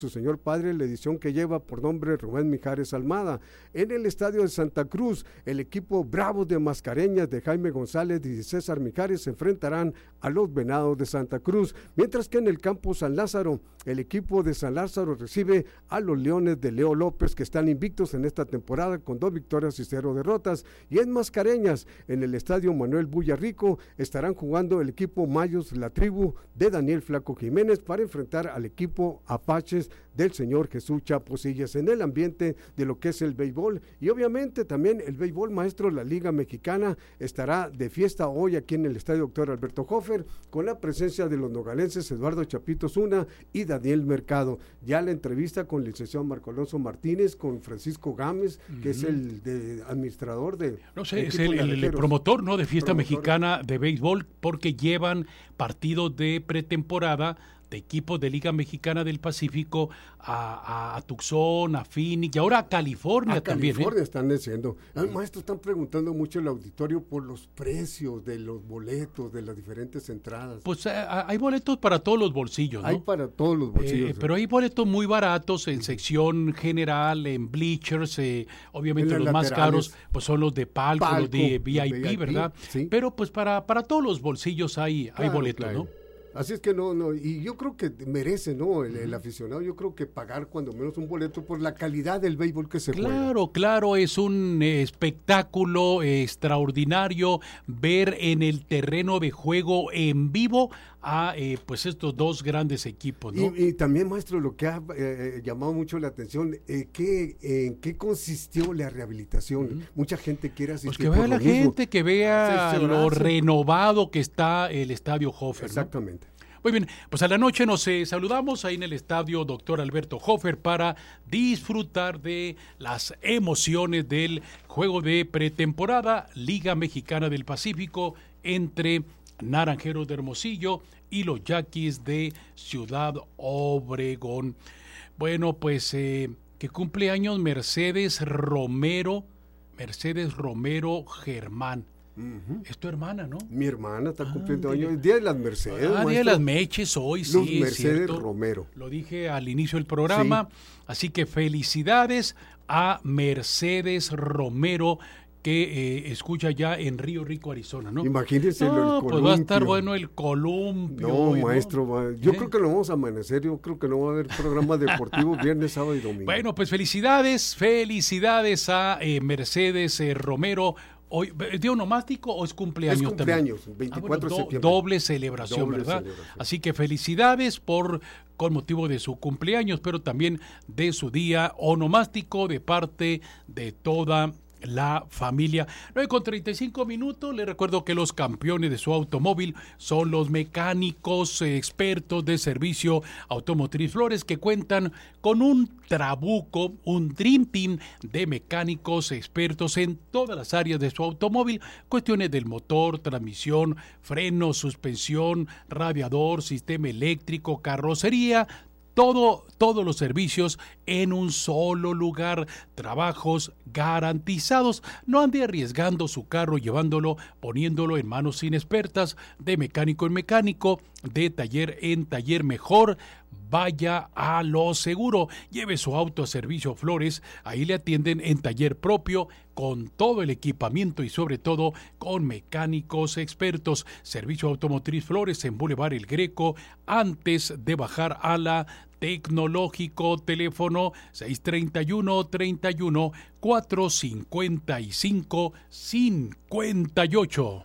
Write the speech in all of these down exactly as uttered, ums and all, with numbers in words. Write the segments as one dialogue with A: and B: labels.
A: su señor padre, la edición que lleva por nombre Rubén Mijares Almada. En el estadio de Santa Cruz, el equipo Bravos de Mascareñas de Jaime González y César Mijares se enfrentarán a los Venados de Santa Cruz, mientras que en el campo San Lázaro, el equipo de San Lázaro recibe a los Leones de Leo López, que están invictos en esta temporada con dos victorias y cero derrotas. Y en Mascareñas, en el estadio Manuel Bullarrico, estarán jugando el equipo Mayos, la tribu de Daniel Flaco Jiménez, para enfrentar al equipo Apaches del señor Jesús Chaposillas, en el ambiente de lo que es el béisbol. Y obviamente también el béisbol, maestro, la Liga Mexicana estará de fiesta hoy aquí en el estadio Doctor Alberto Hofer, con la presencia de los nogalenses Eduardo Chapito Zuna y Daniel Mercado. Ya la entrevista con el licenciado Marco Alonso Martínez, con Francisco Gámez, uh-huh. que es el de, administrador de...
B: No sé, es el, el, el promotor, ¿no?, de fiesta promotor. mexicana de béisbol, porque llevan partidos de pretemporada de equipos de Liga Mexicana del Pacífico a, a, a Tucson, a Phoenix y ahora a California
A: a
B: también.
A: California
B: ¿eh?
A: están diciendo. Ah, maestro, están preguntando mucho el auditorio por los precios de los boletos de las diferentes entradas.
B: Pues eh, hay boletos para todos los bolsillos, ¿no?
A: Hay para todos los bolsillos.
B: Eh, pero hay boletos muy baratos en sección general, en bleachers, eh, obviamente los más caros pues son los de palco, palco los de V I P, V I P, ¿verdad? Sí. Pero pues para, para todos los bolsillos hay, claro, hay boletos, claro. ¿no?
A: Así es que no, no, y yo creo que merece, ¿no? El, el aficionado, yo creo que pagar cuando menos un boleto por la calidad del béisbol que se
B: claro,
A: juega.
B: Claro, claro, es un eh, espectáculo eh, extraordinario ver en el terreno de juego en vivo a eh, pues estos dos grandes equipos, ¿no?
A: Y, y también, maestro, lo que ha eh, llamado mucho la atención, eh, ¿qué, ¿en qué consistió la rehabilitación? Uh-huh. Mucha gente quiere asistir.
B: Pues que vea la
A: mismo.
B: gente, que vea sí, lo renovado que está el Estadio Hofer.
A: Exactamente.
B: ¿no? Muy bien, pues a la noche nos eh, saludamos ahí en el estadio Doctor Alberto Hofer para disfrutar de las emociones del juego de pretemporada Liga Mexicana del Pacífico entre Naranjeros de Hermosillo y los Yaquis de Ciudad Obregón. Bueno, pues eh, que cumpleaños Mercedes Romero, Mercedes Romero Germán. Uh-huh. Es tu hermana, ¿no?
A: Mi hermana está ah, cumpliendo años. El Día de las Mercedes.
B: Ah, Día de las Meches hoy, sí.
A: Los Mercedes Romero.
B: Lo dije al inicio del programa. Sí. Así que felicidades a Mercedes Romero, que eh, escucha ya en Río Rico, Arizona, ¿no?
A: Imagínense no, el columpio.
B: Pues va a estar bueno el columpio.
A: No, hoy, maestro, ¿no? Va, yo ¿Eh? creo que lo vamos a amanecer, yo creo que no va a haber programa deportivo viernes, sábado y domingo.
B: Bueno, pues felicidades, felicidades a eh, Mercedes eh, Romero. Hoy, ¿es día onomástico o es cumpleaños?
A: Es cumpleaños,
B: también?
A: veinticuatro
B: ah, bueno,
A: de septiembre.
B: Do, doble celebración, doble ¿verdad? Celebración. Así que felicidades por con motivo de su cumpleaños, pero también de su día onomástico de parte de toda la familia. nueve con treinta y cinco minutos. Les recuerdo que los campeones de su automóvil son los mecánicos eh, expertos de servicio automotriz Flores, que cuentan con un trabuco, un dream team de mecánicos expertos en todas las áreas de su automóvil, cuestiones del motor, transmisión, freno, suspensión, radiador, sistema eléctrico, carrocería, Todo, todos los servicios en un solo lugar, trabajos garantizados. No ande arriesgando su carro, llevándolo, poniéndolo en manos inexpertas, de mecánico en mecánico, de taller en taller. Mejor vaya a lo seguro. Lleve su auto a Servicio Flores, ahí le atienden en taller propio, con todo el equipamiento y sobre todo con mecánicos expertos. Servicio Automotriz Flores en Boulevard El Greco, antes de bajar a la Tecnológico. Teléfono seis treinta y uno, treinta y uno, cuatrocientos cincuenta y cinco, cincuenta y ocho.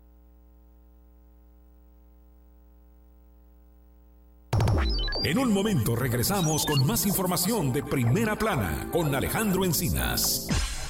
C: En un momento regresamos con más información de Primera Plana con Alejandro Encinas.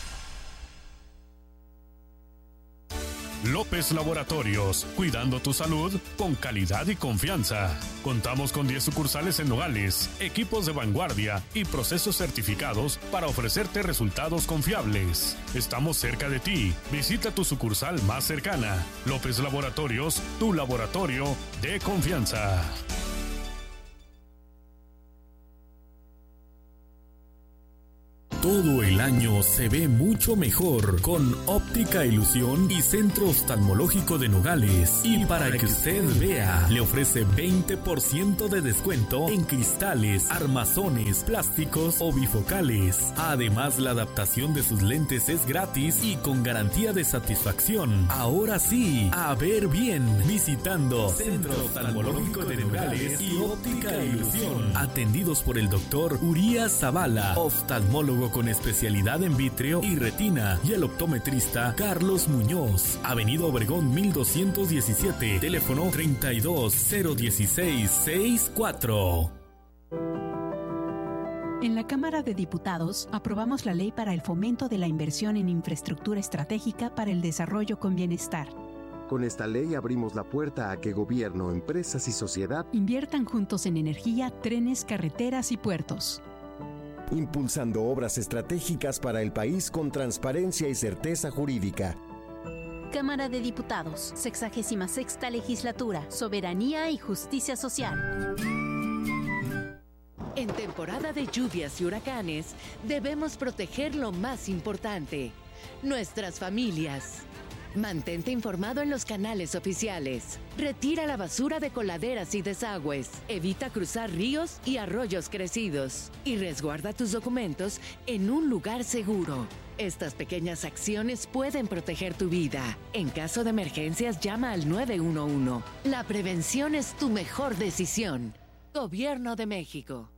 C: López Laboratorios, cuidando tu salud con calidad y confianza. Contamos con diez sucursales en Nogales, equipos de vanguardia y procesos certificados para ofrecerte resultados confiables. Estamos cerca de ti. Visita tu sucursal más cercana. López Laboratorios, tu laboratorio de confianza. Todo el año se ve mucho mejor con Óptica Ilusión y Centro Oftalmológico de Nogales. Y para que usted vea, le ofrece veinte por ciento de descuento en cristales, armazones, plásticos o bifocales. Además, la adaptación de sus lentes es gratis y con garantía de satisfacción. Ahora sí, a ver bien, visitando Centro Oftalmológico de Nogales y Óptica Ilusión. Atendidos por el doctor Urias Zavala, oftalmólogo con especialidad en vítreo y retina, y el optometrista Carlos Muñoz. Avenida Obregón mil doscientos diecisiete, teléfono treinta y dos cero dieciséis sesenta y cuatro.
D: En la Cámara de Diputados aprobamos la ley para el fomento de la inversión en infraestructura estratégica para el desarrollo con bienestar.
E: Con esta ley abrimos la puerta a que gobierno, empresas y sociedad
D: inviertan juntos en energía, trenes, carreteras y puertos,
E: impulsando obras estratégicas para el país con transparencia y certeza jurídica.
F: Cámara de Diputados, sexagésima sexta legislatura, soberanía y justicia social.
G: En temporada de lluvias y huracanes, debemos proteger lo más importante, nuestras familias. Mantente informado en los canales oficiales. Retira la basura de coladeras y desagües. Evita cruzar ríos y arroyos crecidos. Y resguarda tus documentos en un lugar seguro. Estas pequeñas acciones pueden proteger tu vida. En caso de emergencias, llama al nueve uno uno. La prevención es tu mejor decisión. Gobierno de México.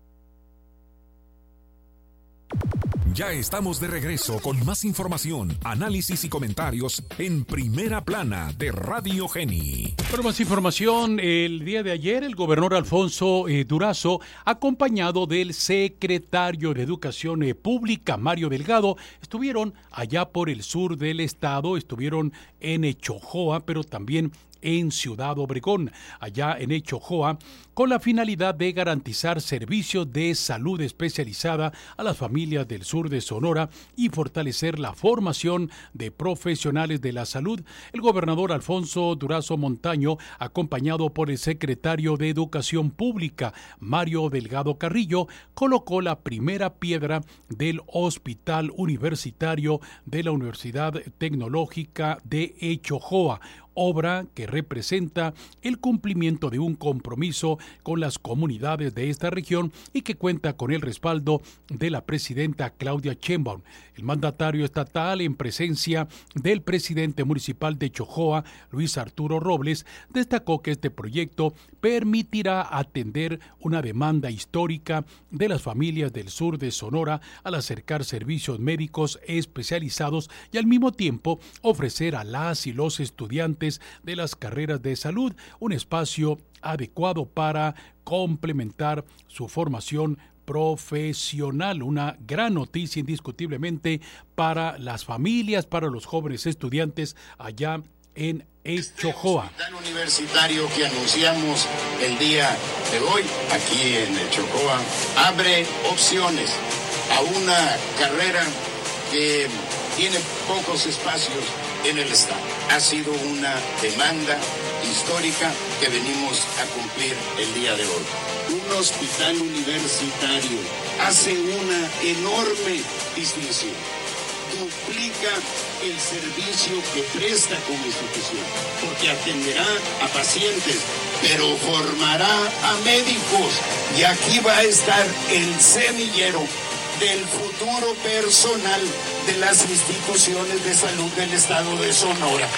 C: Ya estamos de regreso con más información, análisis y comentarios en Primera Plana de Radio Geni.
B: Para más información, el día de ayer el gobernador Alfonso eh, Durazo, acompañado del secretario de Educación eh, Pública, Mario Delgado, estuvieron allá por el sur del estado, estuvieron en Echojoa, pero también en Ciudad Obregón, allá en Echojoa, con la finalidad de garantizar servicios de salud especializada a las familias del sur de Sonora y fortalecer la formación de profesionales de la salud. El gobernador Alfonso Durazo Montaño, acompañado por el secretario de Educación Pública, Mario Delgado Carrillo, colocó la primera piedra del Hospital Universitario de la Universidad Tecnológica de Echojoa, obra que representa el cumplimiento de un compromiso con las comunidades de esta región y que cuenta con el respaldo de la presidenta Claudia Sheinbaum. El mandatario estatal, en presencia del presidente municipal de Echojoa, Luis Arturo Robles, destacó que este proyecto permitirá atender una demanda histórica de las familias del sur de Sonora al acercar servicios médicos especializados y al mismo tiempo ofrecer a las y los estudiantes de las carreras de salud un espacio adecuado para complementar su formación profesional. Una gran noticia indiscutiblemente para las familias, para los jóvenes estudiantes allá en Echojoa.
H: Este hospital universitario que anunciamos el día de hoy aquí en Echojoa abre opciones a una carrera que tiene pocos espacios en el estado. Ha sido una demanda histórica que venimos a cumplir el día de hoy. Un hospital universitario hace una enorme distinción. Duplica el servicio que presta como institución, porque atenderá a pacientes, pero formará a médicos. Y aquí va a estar el semillero del futuro personal de las instituciones de salud del estado de Sonora.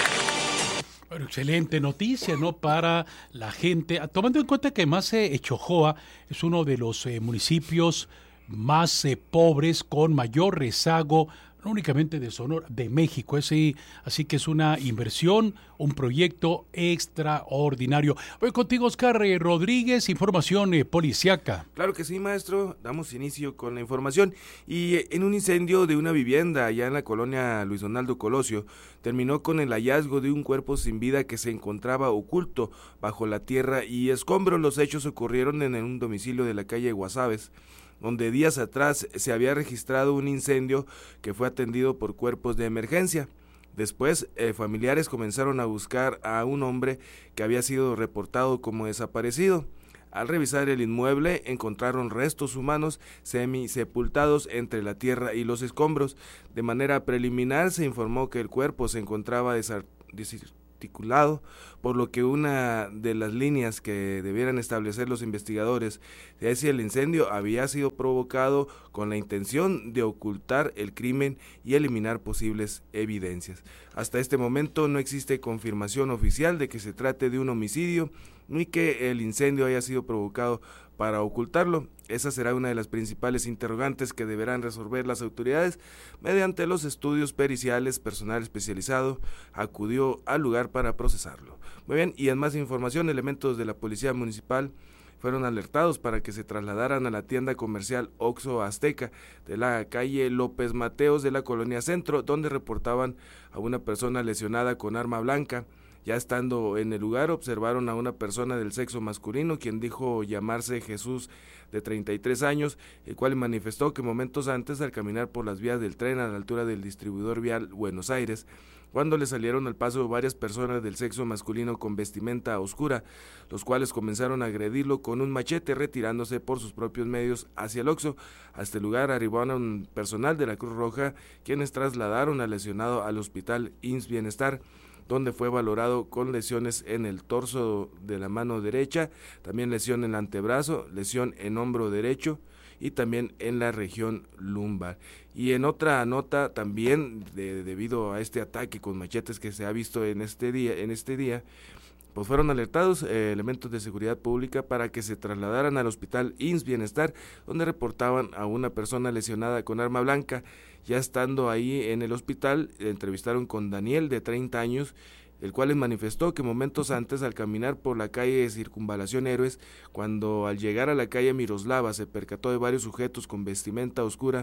B: Bueno, excelente noticia, ¿no? Para la gente, tomando en cuenta que además eh, Echojoa es uno de los eh, municipios más eh, pobres, con mayor rezago, no únicamente de Sonora, de México. Así, así que es una inversión, un proyecto extraordinario. Voy contigo, Oscar eh, Rodríguez, información eh, policiaca.
I: Claro que sí, maestro. Damos inicio con la información. Y eh, en un incendio de una vivienda allá en la colonia Luis Donaldo Colosio, terminó con el hallazgo de un cuerpo sin vida que se encontraba oculto bajo la tierra y escombros. Los hechos ocurrieron en un domicilio de la calle Guasabes, donde días atrás se había registrado un incendio que fue atendido por cuerpos de emergencia. Después, eh, familiares comenzaron a buscar a un hombre que había sido reportado como desaparecido. Al revisar el inmueble encontraron restos humanos semisepultados entre la tierra y los escombros. De manera preliminar se informó que el cuerpo se encontraba desarticulado, por lo que una de las líneas que debieran establecer los investigadores es si el incendio había sido provocado con la intención de ocultar el crimen y eliminar posibles evidencias. Hasta este momento no existe confirmación oficial de que se trate de un homicidio ni que el incendio haya sido provocado para ocultarlo. Esa será una de las principales interrogantes que deberán resolver las autoridades mediante los estudios periciales. Personal especializado acudió al lugar para procesarlo. Muy bien, y en más información, elementos de la Policía Municipal fueron alertados para que se trasladaran a la tienda comercial Oxxo Azteca de la calle López Mateos de la Colonia Centro, donde reportaban a una persona lesionada con arma blanca. Ya estando en el lugar, observaron a una persona del sexo masculino, quien dijo llamarse Jesús, de treinta y tres años, el cual manifestó que momentos antes, al caminar por las vías del tren a la altura del distribuidor vial Buenos Aires, cuando le salieron al paso varias personas del sexo masculino con vestimenta oscura, los cuales comenzaron a agredirlo con un machete, retirándose por sus propios medios hacia el Oxxo. A este lugar arribaron personal de la Cruz Roja, quienes trasladaron al lesionado al hospital I M S S Bienestar, donde fue valorado con lesiones en el torso de la mano derecha, también lesión en el antebrazo, lesión en hombro derecho y también en la región lumbar. Y en otra nota también, de, debido a este ataque con machetes que se ha visto en este día, en este día, pues fueron alertados eh, elementos de seguridad pública para que se trasladaran al hospital I M S S Bienestar, donde reportaban a una persona lesionada con arma blanca. Ya estando ahí en el hospital, entrevistaron con Daniel, de treinta años, el cual les manifestó que momentos antes, al caminar por la calle Circunvalación Héroes, cuando al llegar a la calle Miroslava se percató de varios sujetos con vestimenta oscura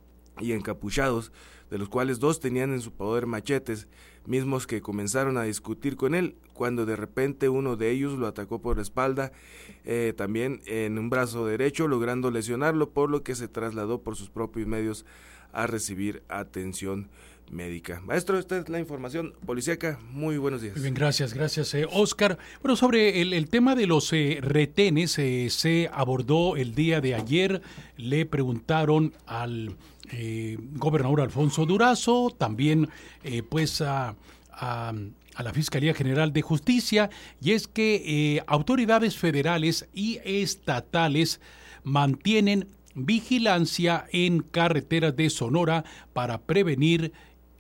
I: y encapuchados, de los cuales dos tenían en su poder machetes, mismos que comenzaron a discutir con él, cuando de repente uno de ellos lo atacó por la espalda, eh, también en un brazo derecho, logrando lesionarlo, por lo que se trasladó por sus propios medios a recibir atención médica. Maestro, esta es la información policíaca. Muy buenos días.
B: Muy bien, gracias, gracias, eh, Oscar. Bueno, sobre el, el tema de los eh, retenes, eh, se abordó el día de ayer. Le preguntaron al eh, gobernador Alfonso Durazo, también eh, pues a, a, a la Fiscalía General de Justicia, y es que eh, autoridades federales y estatales mantienen vigilancia en carreteras de Sonora para prevenir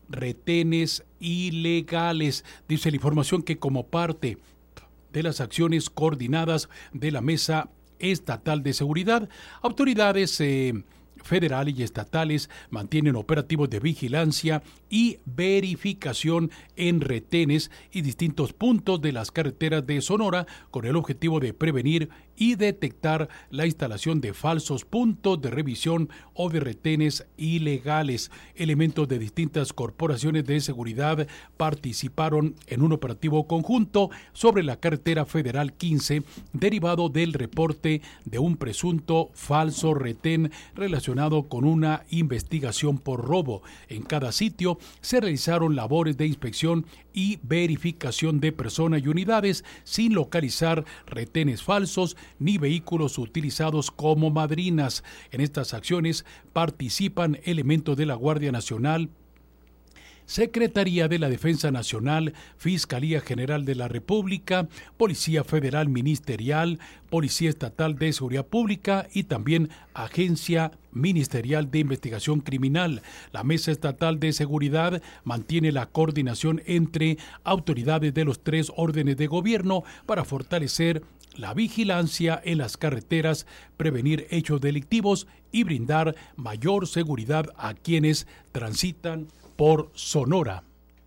B: retenes ilegales. Dice la información que como parte de las acciones coordinadas de la Mesa Estatal de Seguridad, autoridades eh, federales y estatales mantienen operativos de vigilancia y verificación en retenes y distintos puntos de las carreteras de Sonora con el objetivo de prevenir y detectar la instalación de falsos puntos de revisión o de retenes ilegales. Elementos de distintas corporaciones de seguridad participaron en un operativo conjunto sobre la carretera federal quince, derivado del reporte de un presunto falso retén relacionado con una investigación por robo. En cada sitio se realizaron labores de inspección y verificación de personas y unidades sin localizar retenes falsos ni vehículos utilizados como madrinas. En estas acciones participan elementos de la Guardia Nacional, Secretaría de la Defensa Nacional, Fiscalía General de la República, Policía Federal Ministerial, Policía Estatal de Seguridad Pública y también Agencia Ministerial de Investigación Criminal. La Mesa Estatal de Seguridad mantiene la coordinación entre autoridades de los tres órdenes de gobierno para fortalecer la vigilancia en las carreteras, prevenir hechos delictivos y brindar mayor seguridad a quienes transitan por Sonora.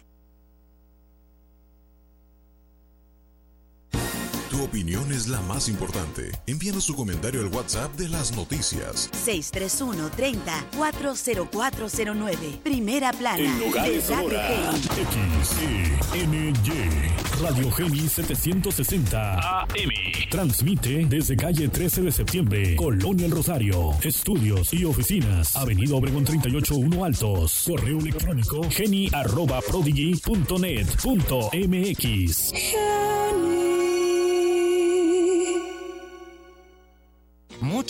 J: Tu opinión es la más importante. Envíanos tu comentario al WhatsApp de las noticias.
K: seis tres uno, treinta, cuatro cero cuatro cero nueve. Primera plana.
C: En Nogales, Sonora. X E N Y. Radio Geni setecientos sesenta A M. Transmite desde calle trece de septiembre, Colonia El Rosario. Estudios y oficinas. Avenida Obregón treinta y ocho uno Altos. Correo electrónico geni arroba prodigy punto net punto m x.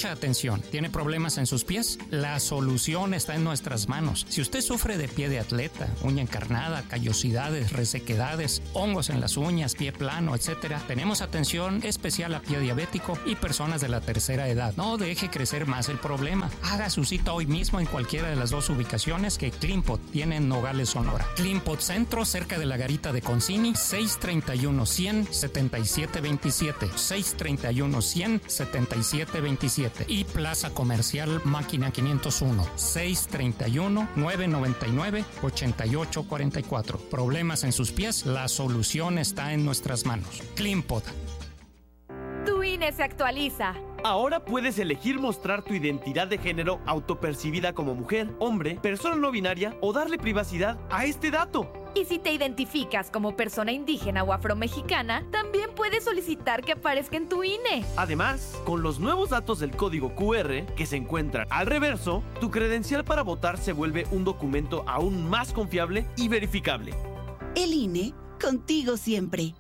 L: Mucha atención. ¿Tiene problemas en sus pies? La solución está en nuestras manos. Si usted sufre de pie de atleta, uña encarnada, callosidades, resequedades, hongos en las uñas, pie plano, etcétera, tenemos atención especial a pie diabético y personas de la tercera edad. No deje crecer más el problema. Haga su cita hoy mismo en cualquiera de las dos ubicaciones que Clinpot tiene en Nogales, Sonora. Clinpot Centro, cerca de la garita de Concini, seis treinta y uno, cien, setenta y siete veintisiete. seis treinta y uno, cien, setenta y siete veintisiete. Y Plaza Comercial Máquina quinientos uno, seis treinta y uno, novecientos noventa y nueve, ochenta y ocho cuarenta y cuatro. Problemas en sus pies, la solución está en nuestras manos. Clinpot.
M: Tu I N E se actualiza.
N: Ahora puedes elegir mostrar tu identidad de género autopercibida como mujer, hombre, persona no binaria o darle privacidad a este dato.
M: Y si te identificas como persona indígena o afromexicana, también puedes solicitar que aparezca en tu I N E.
N: Además, con los nuevos datos del código Q R que se encuentran al reverso, tu credencial para votar se vuelve un documento aún más confiable y verificable.
K: El I N E, contigo siempre.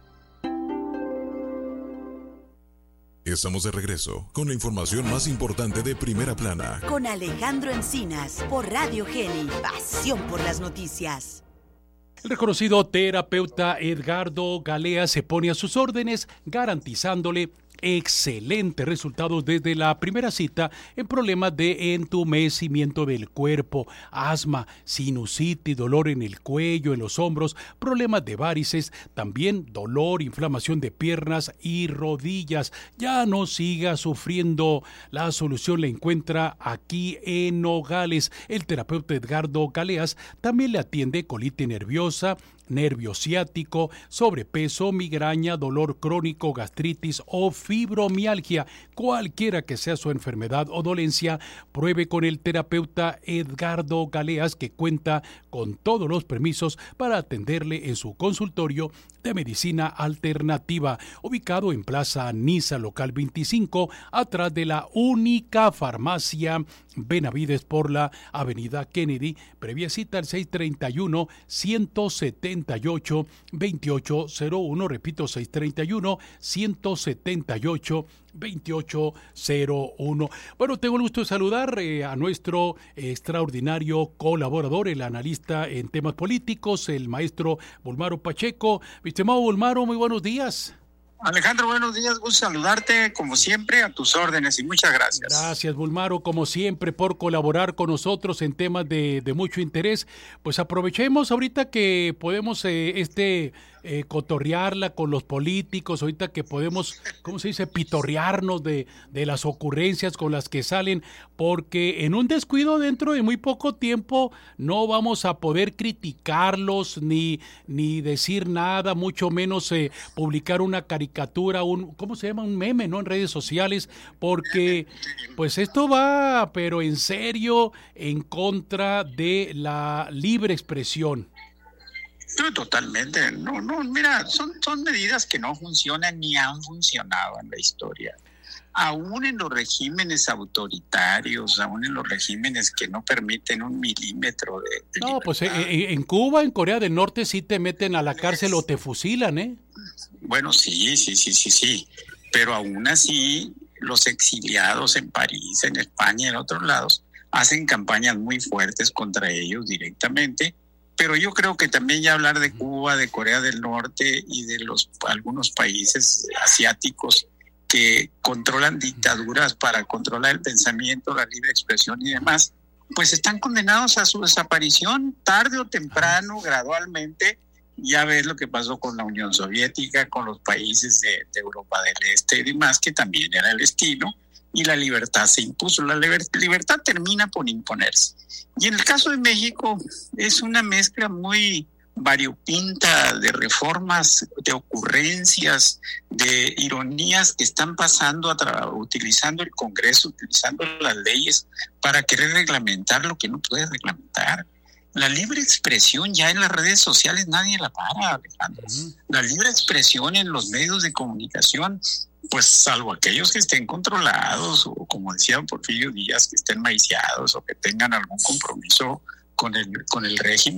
J: Estamos de regreso con la información más importante de Primera Plana.
K: Con Alejandro Encinas, por Radio Geni, pasión por las noticias.
B: El reconocido terapeuta Edgardo Galea se pone a sus órdenes, garantizándole excelentes resultados desde la primera cita en problemas de entumecimiento del cuerpo, asma, sinusitis, dolor en el cuello, en los hombros, problemas de varices, también dolor, inflamación de piernas y rodillas. Ya no siga sufriendo. La solución la encuentra aquí en Nogales. El terapeuta Edgardo Galeas también le atiende colitis nerviosa, nervio ciático, sobrepeso, migraña, dolor crónico, gastritis o fibromialgia. Cualquiera que sea su enfermedad o dolencia, pruebe con el terapeuta Edgardo Galeas, que cuenta con todos los permisos para atenderle en su consultorio de medicina alternativa, ubicado en Plaza Niza, local veinticinco, atrás de la única farmacia Benavides por la avenida Kennedy. Previa cita al seis treinta y uno, ciento setenta y ocho, veintiocho cero uno, repito, seis treinta y uno, ciento setenta y ocho, veintiocho cero uno. Bueno, tengo el gusto de saludar eh, a nuestro extraordinario colaborador, el analista en temas políticos, el maestro Bulmaro Pacheco. Mi estimado Bulmaro, muy buenos días.
O: Alejandro, buenos días, gusto saludarte, como siempre, a tus órdenes y muchas gracias.
B: Gracias, Bulmaro, como siempre, por colaborar con nosotros en temas de, de mucho interés. Pues aprovechemos ahorita que podemos eh, este eh, cotorrearla con los políticos, ahorita que podemos, ¿cómo se dice?, pitorrearnos de, de las ocurrencias con las que salen, porque en un descuido dentro de muy poco tiempo no vamos a poder criticarlos ni, ni decir nada, mucho menos eh, publicar una caricatura, un, ¿cómo se llama? Un meme, ¿no? En redes sociales, porque pues esto va, pero en serio, en contra de la libre expresión.
O: No, totalmente. No, no, mira, son, son medidas que no funcionan ni han funcionado en la historia. Aún en los regímenes autoritarios, aún en los regímenes que no permiten un milímetro de, de
B: No,
O: libertad.
B: pues eh, en Cuba, en Corea del Norte sí te meten a la cárcel o te fusilan, ¿eh?
O: Bueno, sí, sí, sí, sí, sí. Pero aún así, los exiliados en París, en España y en otros lados hacen campañas muy fuertes contra ellos directamente. Pero yo creo que también ya hablar de Cuba, de Corea del Norte y de los algunos países asiáticos que controlan dictaduras para controlar el pensamiento, la libre expresión y demás, pues están condenados a su desaparición tarde o temprano, gradualmente. Ya ves lo que pasó con la Unión Soviética, con los países de, de Europa del Este y demás, que también era el estilo, y la libertad se impuso. La liber- libertad termina por imponerse. Y en el caso de México es una mezcla muy variopinta de reformas, de ocurrencias, de ironías que están pasando a tra- utilizando el Congreso, utilizando las leyes para querer reglamentar lo que no puede reglamentar. La libre expresión ya en las redes sociales nadie la para, Alejandro. Uh-huh. La libre expresión en los medios de comunicación, pues salvo aquellos que estén controlados o, como decía Porfirio Díaz, que estén maiciados o que tengan algún compromiso con el, con el régimen,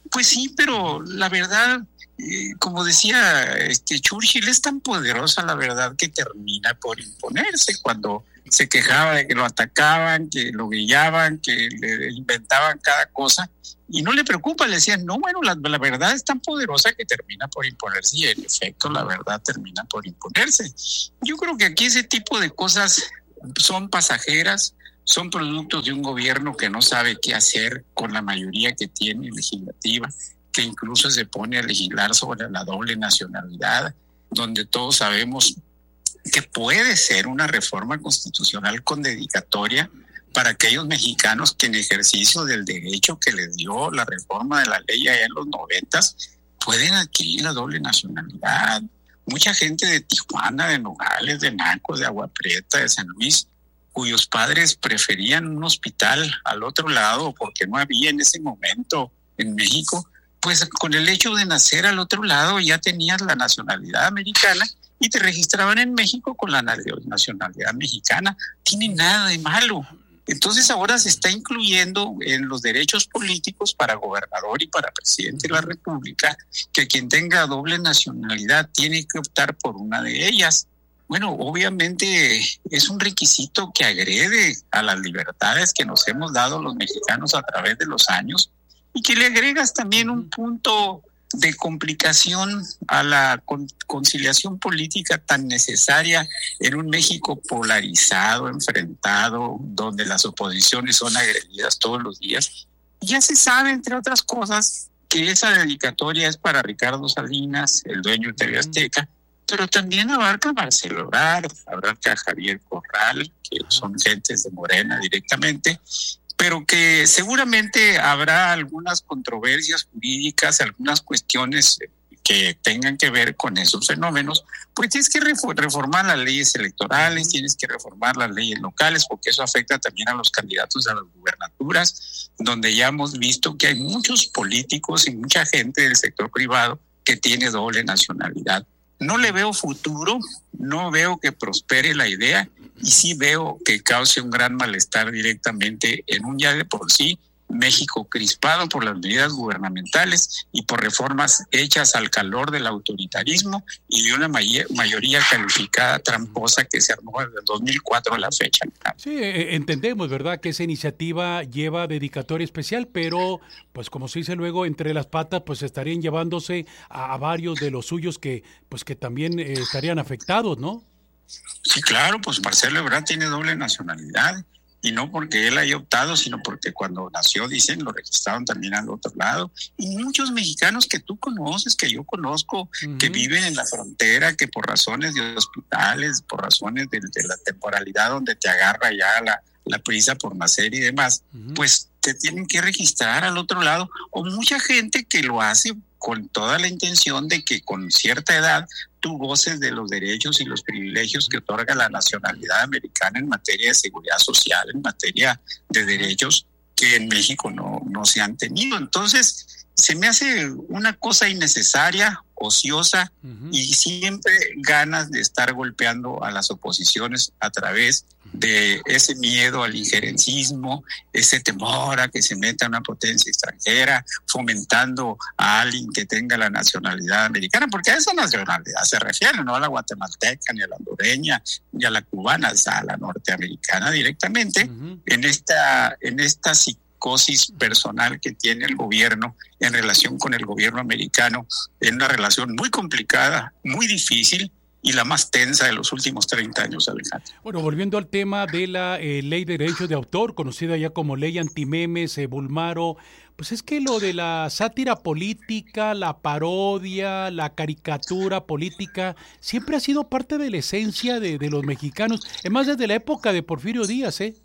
O: Pues sí, pero la verdad, eh, como decía este Churchill, es tan poderosa la verdad que termina por imponerse. Cuando se quejaba de que lo atacaban, que lo grillaban, que le inventaban cada cosa, y no le preocupa, le decían, no, bueno, la, la verdad es tan poderosa que termina por imponerse, y en efecto la verdad termina por imponerse. Yo creo que aquí ese tipo de cosas son pasajeras, son productos de un gobierno que no sabe qué hacer con la mayoría que tiene legislativa, que incluso se pone a legislar sobre la doble nacionalidad, donde todos sabemos que puede ser una reforma constitucional con dedicatoria para aquellos mexicanos que en ejercicio del derecho que les dio la reforma de la ley allá en los noventas pueden adquirir la doble nacionalidad. Mucha gente de Tijuana, de Nogales, de Naco, de Agua Prieta, de San Luis, cuyos padres preferían un hospital al otro lado porque no había en ese momento en México, pues con el hecho de nacer al otro lado ya tenías la nacionalidad americana y te registraban en México con la nacionalidad mexicana. Tiene nada de malo. Entonces ahora se está incluyendo en los derechos políticos para gobernador y para presidente de la República que quien tenga doble nacionalidad tiene que optar por una de ellas. Bueno, obviamente es un requisito que agrede a las libertades que nos hemos dado los mexicanos a través de los años y que le agregas también un punto de complicación a la con- conciliación política tan necesaria en un México polarizado, enfrentado, donde las oposiciones son agredidas todos los días. Y ya se sabe, entre otras cosas, que esa dedicatoria es para Ricardo Salinas, el dueño de T V Azteca, pero también abarca a Marcelo Ebrard, abarca a Javier Corral, que son gentes de Morena directamente, pero que seguramente habrá algunas controversias jurídicas, algunas cuestiones que tengan que ver con esos fenómenos, pues tienes que reformar las leyes electorales, tienes que reformar las leyes locales, porque eso afecta también a los candidatos a las gubernaturas, donde ya hemos visto que hay muchos políticos y mucha gente del sector privado que tiene doble nacionalidad. No le veo futuro, no veo que prospere la idea y sí veo que cause un gran malestar directamente en un ya de por sí México crispado por las medidas gubernamentales y por reformas hechas al calor del autoritarismo y de una may- mayoría calificada tramposa que se armó desde el dos mil cuatro a la fecha.
B: Sí, eh, entendemos, ¿verdad?, que esa iniciativa lleva dedicatoria especial, pero pues como se dice luego, entre las patas pues estarían llevándose a, a varios de los suyos que pues que también eh, estarían afectados, ¿no?
O: Sí, claro, pues Marcelo Ebrard tiene doble nacionalidad. Y no porque él haya optado, sino porque cuando nació, dicen, lo registraron también al otro lado. Y muchos mexicanos que tú conoces, que yo conozco, uh-huh. que viven en la frontera, que por razones de hospitales, por razones de, de la temporalidad donde te agarra ya la, la prisa por nacer y demás, uh-huh. pues te tienen que registrar al otro lado. O mucha gente que lo hace con toda la intención de que con cierta edad tú goces de los derechos y los privilegios que otorga la nacionalidad americana en materia de seguridad social, en materia de derechos que en México no, no se han tenido. Entonces, se me hace una cosa innecesaria, ociosa, uh-huh. y siempre ganas de estar golpeando a las oposiciones a través de ese miedo al injerencismo, ese temor a que se meta una potencia extranjera, fomentando a alguien que tenga la nacionalidad americana, porque a esa nacionalidad se refiere, no a la guatemalteca, ni a la hondureña, ni a la cubana, a la norteamericana directamente, uh-huh. en esta, en esta psicosis personal que tiene el gobierno en relación con el gobierno americano, en una relación muy complicada, muy difícil, y la más tensa de los últimos treinta años, Alejandro.
B: Bueno, volviendo al tema de la eh, ley de derechos de autor, conocida ya como ley antimemes, eh, Bulmaro, pues es que lo de la sátira política, la parodia, la caricatura política, siempre ha sido parte de la esencia de, de los mexicanos, es más desde la época de Porfirio Díaz, ¿eh?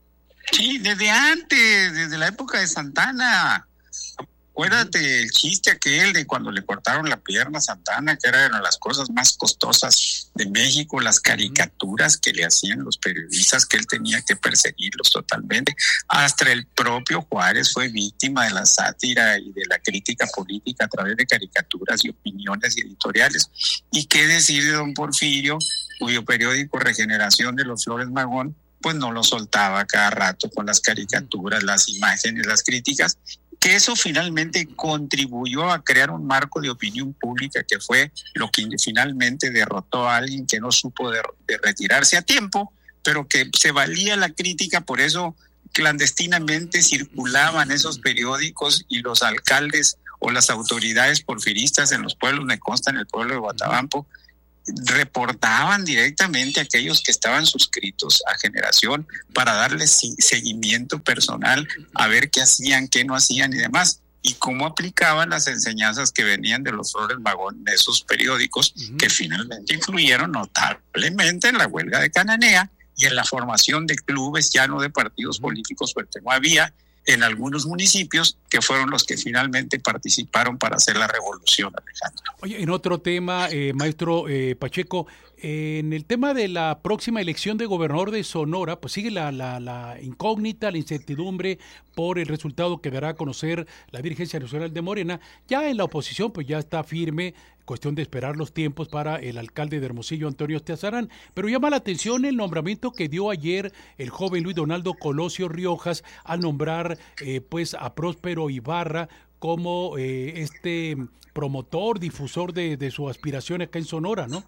O: Sí, desde antes, desde la época de Santana. Acuérdate el chiste aquel de cuando le cortaron la pierna a Santana, que era una de las cosas más costosas de México, las caricaturas que le hacían los periodistas, que él tenía que perseguirlos totalmente. Hasta el propio Juárez fue víctima de la sátira y de la crítica política a través de caricaturas y opiniones editoriales. ¿Y qué decir de don Porfirio, cuyo periódico Regeneración de los Flores Magón, pues no lo soltaba cada rato con las caricaturas, las imágenes, las críticas? que eso finalmente contribuyó a crear un marco de opinión pública que fue lo que finalmente derrotó a alguien que no supo de, de retirarse a tiempo, pero que se valía la crítica, por eso clandestinamente circulaban esos periódicos y los alcaldes o las autoridades porfiristas en los pueblos, me consta en el pueblo de Guatabampo, reportaban directamente a aquellos que estaban suscritos a Generación para darles seguimiento personal, a ver qué hacían, qué no hacían y demás, y cómo aplicaban las enseñanzas que venían de los Flores Magón de esos periódicos, uh-huh. que finalmente influyeron notablemente en la huelga de Cananea y en la formación de clubes, ya no de partidos uh-huh. políticos, porque no había, en algunos municipios, que fueron los que finalmente participaron para hacer la revolución, Alejandro.
B: Oye, en otro tema, eh, maestro eh, Pacheco, eh, en el tema de la próxima elección de gobernador de Sonora, pues sigue la, la, la incógnita, la incertidumbre por el resultado que dará a conocer la dirigencia nacional de Morena. Ya en la oposición, pues ya está firme, cuestión de esperar los tiempos para el alcalde de Hermosillo, Antonio Esteazarán, pero llama la atención el nombramiento que dio ayer el joven Luis Donaldo Colosio Riojas al nombrar eh, pues a Próspero Ibarra como eh, este promotor, difusor de, de su aspiración acá en Sonora, ¿no?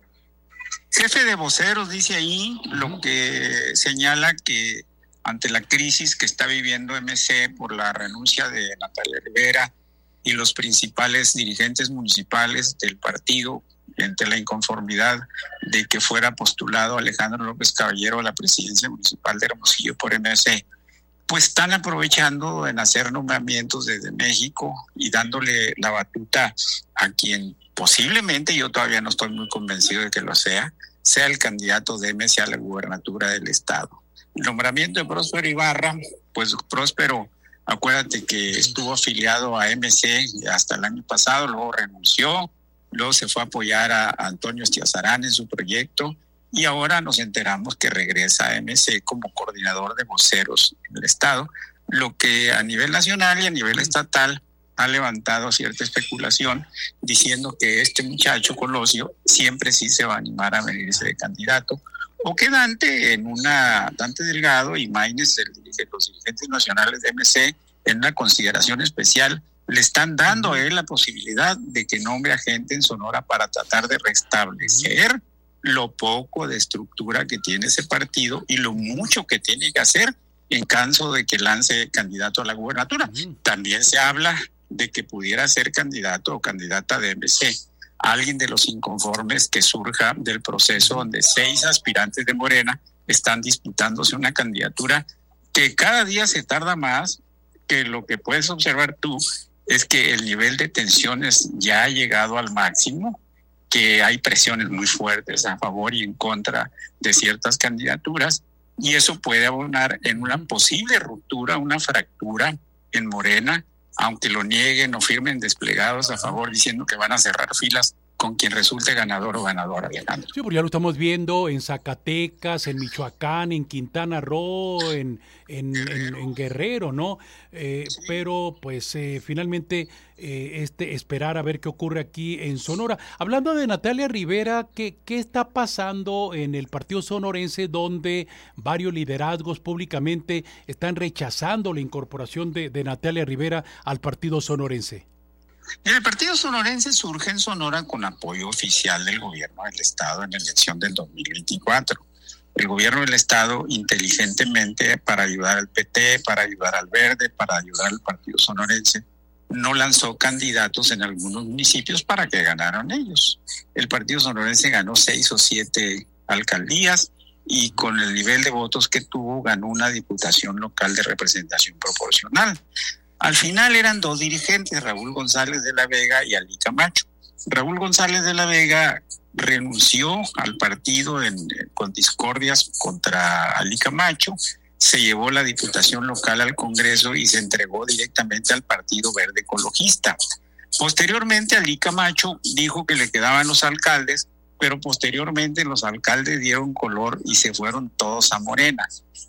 O: Jefe de voceros dice ahí, lo que señala que ante la crisis que está viviendo M C por la renuncia de Natalia Rivera y los principales dirigentes municipales del partido, ante la inconformidad de que fuera postulado Alejandro López Caballero a la presidencia municipal de Hermosillo por M C, pues están aprovechando en hacer nombramientos desde México y dándole la batuta a quien posiblemente, yo todavía no estoy muy convencido de que lo sea, sea el candidato de M C a la gubernatura del estado. El nombramiento de Próspero Ibarra, pues Próspero, acuérdate que estuvo afiliado a M C hasta el año pasado, luego renunció, luego se fue a apoyar a Antonio Esteazarán en su proyecto y ahora nos enteramos que regresa a M C como coordinador de voceros en el estado, lo que a nivel nacional y a nivel estatal ha levantado cierta especulación diciendo que este muchacho Colosio siempre sí se va a animar a venirse de candidato, o que Dante en una Dante Delgado y Maínez, el, los dirigentes nacionales de M C, en una consideración especial le están dando a él la posibilidad de que nombre a gente en Sonora para tratar de restablecer lo poco de estructura que tiene ese partido y lo mucho que tiene que hacer en caso de que lance candidato a la gubernatura. También se habla de que pudiera ser candidato o candidata de M C, alguien de los inconformes que surja del proceso donde seis aspirantes de Morena están disputándose una candidatura que cada día se tarda más, que lo que puedes observar tú es que el nivel de tensiones ya ha llegado al máximo, que hay presiones muy fuertes a favor y en contra de ciertas candidaturas, y eso puede abonar en una posible ruptura, una fractura en Morena, aunque lo nieguen o firmen desplegados a favor diciendo que van a cerrar filas con quien resulte ganador o ganadora, Alejandro.
B: Sí, porque ya lo estamos viendo en Zacatecas, en Michoacán, en Quintana Roo, en, en, en, en Guerrero, ¿no? Eh, sí. Pero pues eh, finalmente eh, este esperar a ver qué ocurre aquí en Sonora. Hablando de Natalia Rivera, ¿qué, qué está pasando en el partido sonorense donde varios liderazgos públicamente están rechazando la incorporación de, de Natalia Rivera al partido sonorense?
O: El partido sonorense surge en Sonora con apoyo oficial del gobierno del estado en la elección del dos mil veinticuatro. El gobierno del estado, inteligentemente, para ayudar al P T, para ayudar al Verde, para ayudar al partido sonorense, no lanzó candidatos en algunos municipios para que ganaran ellos. El partido sonorense ganó seis o siete alcaldías y con el nivel de votos que tuvo ganó una diputación local de representación proporcional. Al final eran dos dirigentes, Raúl González de la Vega y Alí Camacho. Raúl González de la Vega renunció al partido en, con discordias contra Alí Camacho, se llevó la diputación local al Congreso y se entregó directamente al Partido Verde Ecologista. Posteriormente, Alí Camacho dijo que le quedaban los alcaldes, pero posteriormente los alcaldes dieron color y se fueron todos a Morena.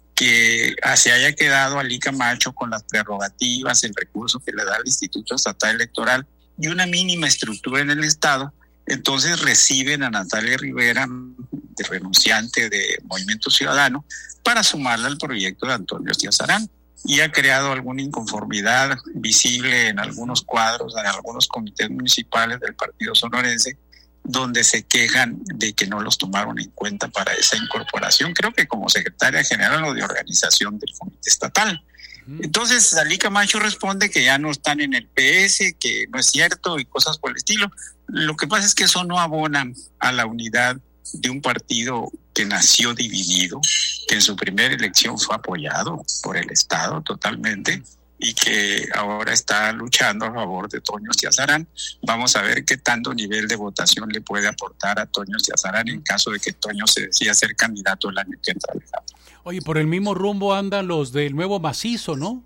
O: Que se haya quedado Alí Camacho con las prerrogativas, el recurso que le da el Instituto Estatal Electoral y una mínima estructura en el Estado, entonces reciben a Natalia Rivera, de renunciante de Movimiento Ciudadano, para sumarla al proyecto de Antonio Esteazarán. y ha creado alguna inconformidad visible en algunos cuadros, en algunos comités municipales del partido sonorense, donde se quejan de que no los tomaron en cuenta para esa incorporación, creo que como secretaria general o de organización del comité estatal. Entonces Dalí Camacho responde que ya no están en el P S, que no es cierto y cosas por el estilo. Lo que pasa es que eso no abona a la unidad de un partido que nació dividido, que en su primera elección fue apoyado por el Estado totalmente y que ahora está luchando a favor de Toño Ciazarán. Vamos a ver qué tanto nivel de votación le puede aportar a Toño Ciazarán en caso de que Toño se decida ser candidato el año que entra, Alejandro.
B: Oye, por el mismo rumbo andan los del Nuevo Macizo, ¿no?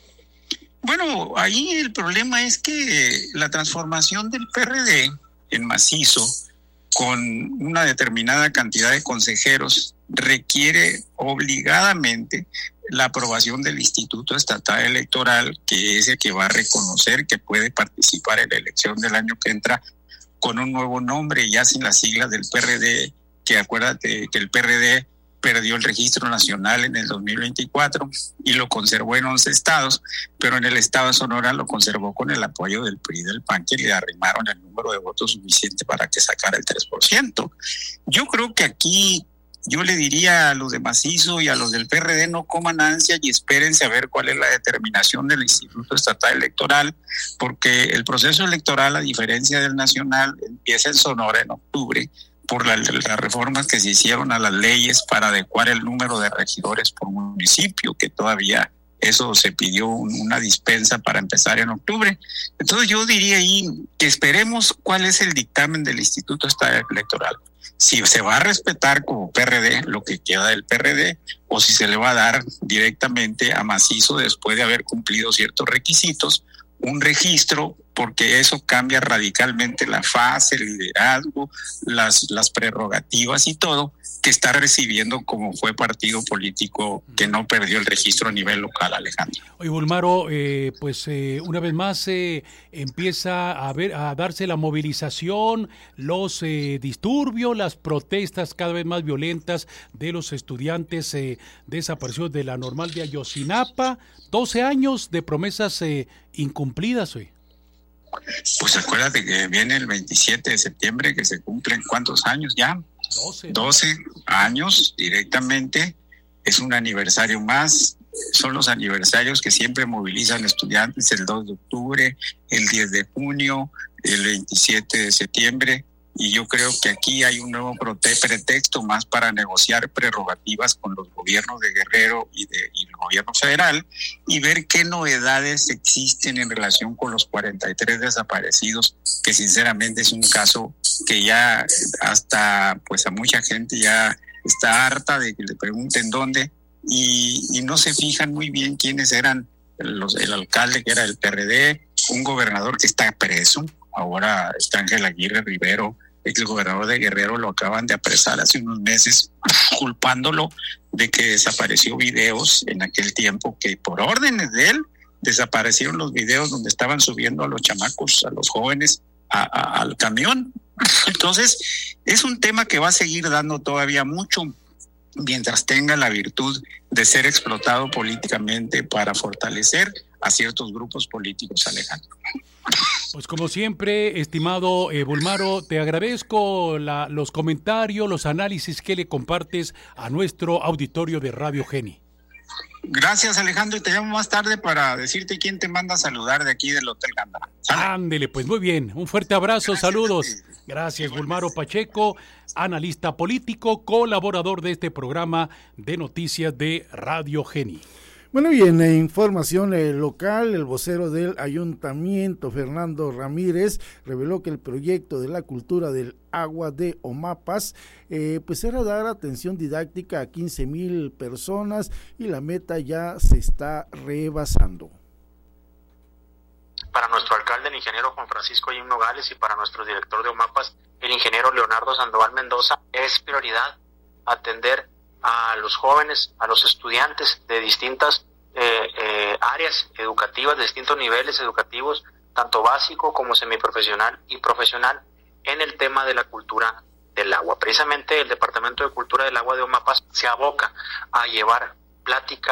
O: Bueno, ahí el problema es que la transformación del P R D en Macizo con una determinada cantidad de consejeros requiere obligadamente la aprobación del Instituto Estatal Electoral, que es el que va a reconocer que puede participar en la elección del año que entra con un nuevo nombre, ya sin las siglas del P R D, que acuérdate que el P R D perdió el registro nacional en el dos mil veinticuatro y lo conservó en once estados, pero en el estado de Sonora lo conservó con el apoyo del P R I y del P A N, que le arrimaron el número de votos suficiente para que sacara el tres por ciento. Yo creo que aquí yo le diría a los de Macizo y a los del P R D, no coman ansia y espérense a ver cuál es la determinación del Instituto Estatal Electoral, porque el proceso electoral, a diferencia del nacional, empieza en Sonora en octubre, por la, las reformas que se hicieron a las leyes para adecuar el número de regidores por municipio, que todavía eso se pidió un, una dispensa para empezar en octubre. Entonces yo diría ahí que esperemos cuál es el dictamen del Instituto Estatal Electoral. Si se va a respetar como P R D lo que queda del P R D, o si se le va a dar directamente a Macizo después de haber cumplido ciertos requisitos, un registro, porque eso cambia radicalmente la fase, el liderazgo, las, las prerrogativas y todo que está recibiendo como fue partido político que no perdió el registro a nivel local, Alejandro.
B: Oye, Bulmaro, eh, pues eh, una vez más eh, empieza a ver a darse la movilización, los eh, disturbios, las protestas cada vez más violentas de los estudiantes eh, desaparecidos de la Normal de Ayotzinapa, doce años de promesas eh, incumplidas hoy.
O: Pues acuérdate que viene el veintisiete de septiembre, que se cumplen ¿cuántos años ya?
B: doce.
O: doce años directamente, es un aniversario más, son los aniversarios que siempre movilizan estudiantes, el dos de octubre, el diez de junio, el veintisiete de septiembre, y yo creo que aquí hay un nuevo pretexto más para negociar prerrogativas con los gobiernos de Guerrero y, de, y el gobierno federal y ver qué novedades existen en relación con los cuarenta y tres desaparecidos, que sinceramente es un caso que ya hasta pues a mucha gente ya está harta de que le pregunten dónde y, y no se fijan muy bien quiénes eran los, el alcalde que era del P R D, un gobernador que está preso, ahora está Ángel Aguirre Rivero, el gobernador de Guerrero lo acaban de apresar hace unos meses, culpándolo de que desapareció videos en aquel tiempo, que por órdenes de él desaparecieron los videos donde estaban subiendo a los chamacos, a los jóvenes, a, a, al camión. Entonces, es un tema que va a seguir dando todavía mucho mientras tenga la virtud de ser explotado políticamente para fortalecer a ciertos grupos políticos, Alejandro.
B: Pues como siempre, estimado eh, Bulmaro, te agradezco la, los comentarios, los análisis que le compartes a nuestro auditorio de Radio Geni.
O: Gracias, Alejandro, y te llamo más tarde para decirte quién te manda a saludar de aquí del Hotel Gándara.
B: Ándele, pues muy bien, un fuerte abrazo, gracias, saludos. Gracias, Bulmaro Pacheco, analista político, colaborador de este programa de noticias de Radio Geni.
P: Bueno, bien, en información eh, local, el vocero del ayuntamiento, Fernando Ramírez, reveló que el proyecto de la cultura del agua de Omapas, eh, pues era dar atención didáctica a quince mil personas y la meta ya se está rebasando.
Q: Para nuestro alcalde, el ingeniero Juan Francisco Jim Nogales, y para nuestro director de Omapas, el ingeniero Leonardo Sandoval Mendoza, es prioridad atender a los jóvenes, a los estudiantes de distintas eh, eh, áreas educativas, de distintos niveles educativos, tanto básico como semiprofesional y profesional, en el tema de la cultura del agua. Precisamente el Departamento de Cultura del Agua de Omapas se aboca a llevar pláticas,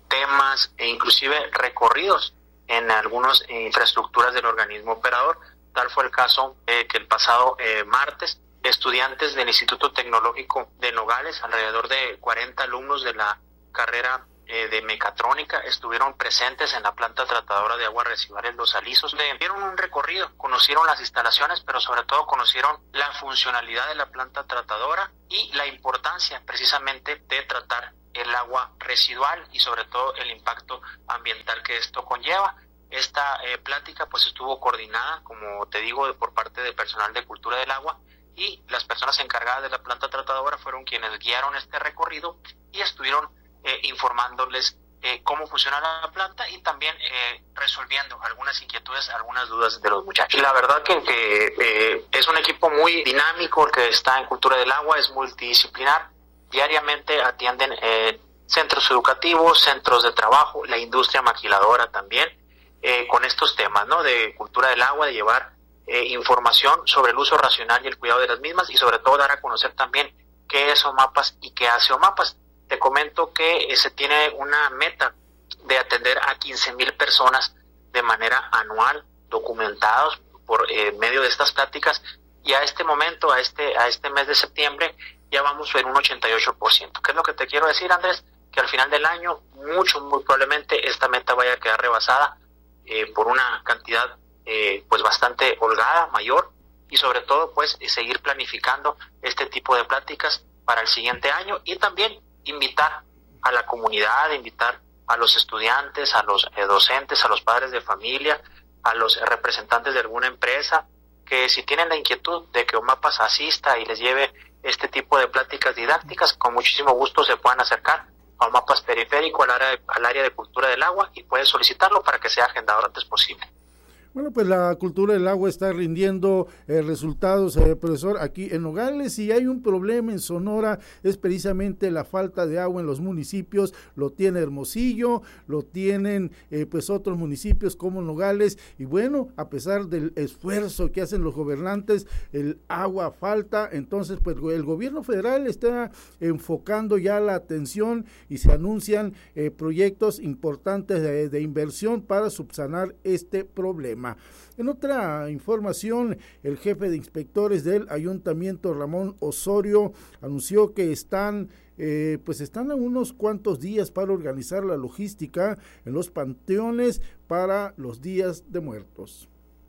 Q: temas e inclusive recorridos en algunas infraestructuras del organismo operador. Tal fue el caso eh, que el pasado eh, martes, estudiantes del Instituto Tecnológico de Nogales, alrededor de cuarenta alumnos de la carrera eh, de mecatrónica, estuvieron presentes en la planta tratadora de aguas residuales Los Alisos. Le dieron un recorrido, conocieron las instalaciones, pero sobre todo conocieron la funcionalidad de la planta tratadora y la importancia precisamente de tratar el agua residual y sobre todo el impacto ambiental que esto conlleva. Esta eh, plática pues estuvo coordinada, como te digo, por parte del personal de Cultura del Agua, y las personas encargadas de la planta tratadora fueron quienes guiaron este recorrido y estuvieron eh, informándoles eh, cómo funciona la planta y también eh, resolviendo algunas inquietudes, algunas dudas de los muchachos. La verdad que, que eh, es un equipo muy dinámico el que está en Cultura del Agua, es multidisciplinar. Diariamente atienden eh, centros educativos, centros de trabajo, la industria maquiladora también, eh, con estos temas, ¿no? De cultura del agua, de llevar eh, información sobre el uso racional y el cuidado de las mismas y sobre todo dar a conocer también qué es OMAPAS y qué hace OMAPAS. Te comento que eh, se tiene una meta de atender a quince mil personas de manera anual, documentados por eh, medio de estas pláticas, y a este momento, a este, a este mes de septiembre, ya vamos en un ochenta y ocho por ciento. ¿Qué es lo que te quiero decir, Andrés? Que al final del año, mucho, muy probablemente, esta meta vaya a quedar rebasada eh, por una cantidad eh, pues bastante holgada, mayor, y sobre todo, pues, seguir planificando este tipo de pláticas para el siguiente año y también invitar a la comunidad, invitar a los estudiantes, a los eh, docentes, a los padres de familia, a los eh, representantes de alguna empresa, que si tienen la inquietud de que OMAPAS asista y les lleve este tipo de pláticas didácticas, con muchísimo gusto se puedan acercar a OMAPAS Periférico, al área de, al área de Cultura del Agua, y pueden solicitarlo para que sea agendado lo antes posible.
P: Bueno, pues la cultura del agua está rindiendo eh, resultados, eh, profesor, aquí en Nogales, y hay un problema en Sonora, es precisamente la falta de agua en los municipios. Lo tiene Hermosillo, lo tienen eh, pues otros municipios como Nogales, y bueno, a pesar del esfuerzo que hacen los gobernantes, el agua falta. Entonces pues el gobierno federal está enfocando ya la atención y se anuncian eh, proyectos importantes de, de inversión para subsanar este problema. En otra información, el jefe de inspectores del ayuntamiento, Ramón Osorio, anunció que están eh, pues están a unos cuantos días para organizar la logística en los panteones para los días de muertos.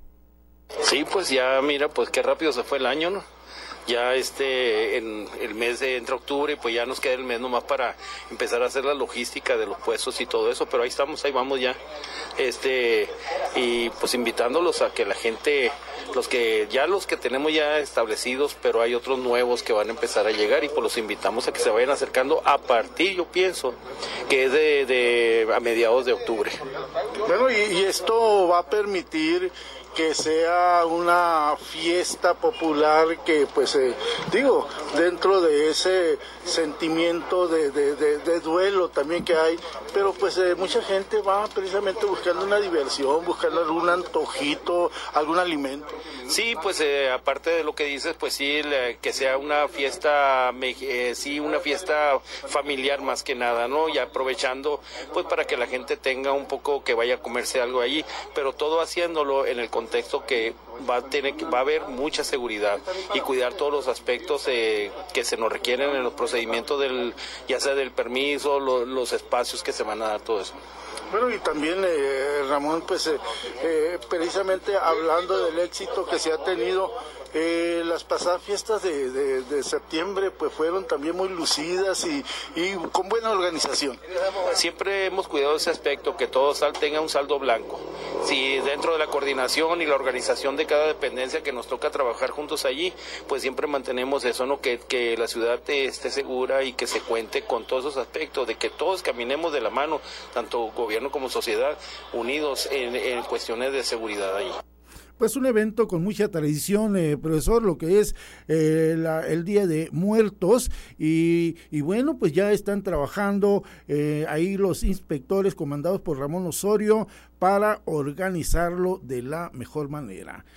R: Sí, pues ya mira, pues qué rápido se fue el año, ¿no? Ya este, en el mes de entre octubre, pues ya nos queda el mes nomás para empezar a hacer la logística de los puestos y todo eso, pero ahí estamos, ahí vamos ya, este, y pues invitándolos a que la gente, los que, ya los que tenemos ya establecidos, pero hay otros nuevos que van a empezar a llegar, y pues los invitamos a que se vayan acercando a partir, yo pienso, que es de, de a mediados de octubre.
S: Bueno, y, y esto va a permitir que sea una fiesta popular que, pues, eh, digo, dentro de ese sentimiento de, de, de, de duelo también que hay, pero pues eh, mucha gente va precisamente buscando una diversión, buscando algún antojito, algún alimento.
R: Sí, pues eh, aparte de lo que dices, pues sí, la, que sea una fiesta, eh, sí, una fiesta familiar más que nada, ¿no? Y aprovechando, pues para que la gente tenga un poco, que vaya a comerse algo allí, pero todo haciéndolo en el contexto que va a tener, va a haber mucha seguridad y cuidar todos los aspectos eh, que se nos requieren en los procedimientos del, ya sea del permiso, lo, los espacios que se van a dar, todo eso.
S: Bueno, y también eh, Ramón, pues eh, eh, precisamente hablando del éxito que se ha tenido, eh, las pasadas fiestas de, de, de septiembre pues fueron también muy lucidas y, y con buena organización.
R: Siempre hemos cuidado ese aspecto, que todo sal tenga un saldo blanco. Si dentro de la coordinación y la organización de cada dependencia que nos toca trabajar juntos allí, pues siempre mantenemos eso, ¿no? Que, que la ciudad esté segura y que se cuente con todos esos aspectos, de que todos caminemos de la mano, tanto gobierno como sociedad, unidos en, en cuestiones de seguridad allí.
P: Pues un evento con mucha tradición, eh, profesor, lo que es eh, la, el Día de Muertos, y, y bueno, pues ya están trabajando eh, ahí los inspectores comandados por Ramón Osorio para organizarlo de la mejor manera.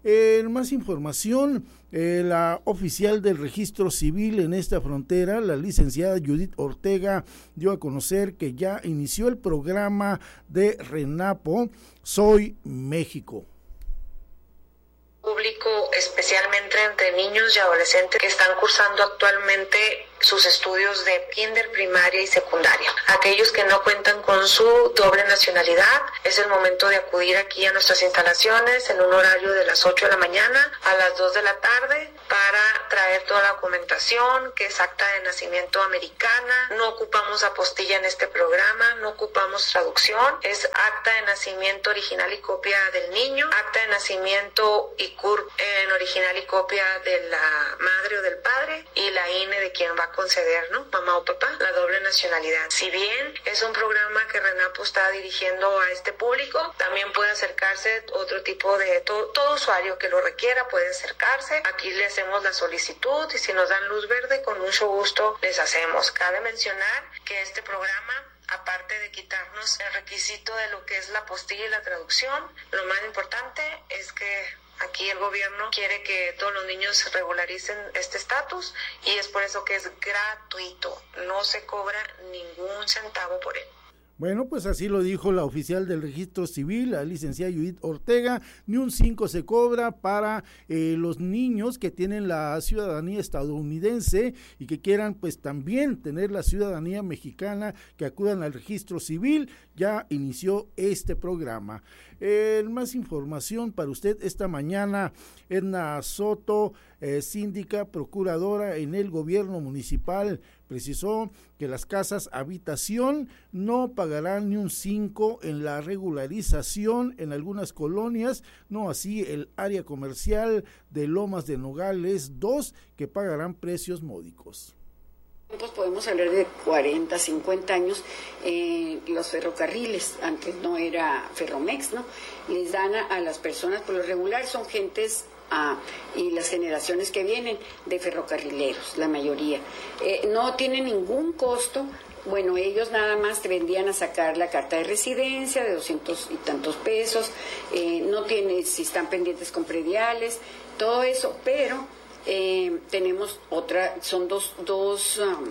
P: En más información, eh, la oficial del registro civil en esta frontera, la licenciada Judith Ortega, dio a conocer que ya inició el programa de RENAPO Soy México.
T: Público, especialmente entre niños y adolescentes que están cursando actualmente sus estudios de kinder, primaria y secundaria. Aquellos que no cuentan con su doble nacionalidad, es el momento de acudir aquí a nuestras instalaciones en un horario de las ocho de la mañana a las dos de la tarde para traer toda la documentación, que es acta de nacimiento americana. No ocupamos apostilla en este programa, no ocupamos traducción, es acta de nacimiento original y copia del niño, acta de nacimiento y C U R P en original y copia de la madre o del padre, y la I N E de quien va a conceder, ¿no? Mamá o papá, la doble nacionalidad. Si bien es un programa que RENAPO está dirigiendo a este público, también puede acercarse otro tipo de, todo, todo usuario que lo requiera puede acercarse. Aquí le hacemos la solicitud y si nos dan luz verde, con mucho gusto les hacemos. Cabe mencionar que este programa, aparte de quitarnos el requisito de lo que es la apostilla y la traducción, lo más importante es que aquí el gobierno quiere que todos los niños regularicen este estatus y es por eso que es gratuito, no se cobra ningún centavo por él.
P: Bueno, pues así lo dijo la oficial del registro civil, la licenciada Judith Ortega. Ni un cinco se cobra para eh, los niños que tienen la ciudadanía estadounidense y que quieran pues también tener la ciudadanía mexicana, que acudan al registro civil. Ya inició este programa. Eh, más información para usted esta mañana. Edna Soto, eh, síndica procuradora en el gobierno municipal, precisó que las casas habitación no pagarán ni un cinco en la regularización en algunas colonias, no así el área comercial de Lomas de Nogales dos, que pagarán precios módicos.
U: Pues podemos hablar de cuarenta, cincuenta años, eh, los ferrocarriles, antes no era Ferromex, ¿no? Les dan a, a las personas, por lo regular son gentes ah, y las generaciones que vienen de ferrocarrileros, la mayoría. Eh, no tienen ningún costo. Bueno, ellos nada más te vendían a sacar la carta de residencia de doscientos y tantos pesos, eh, no tiene, si están pendientes con prediales, todo eso, pero Eh, tenemos otra, son dos, dos, um,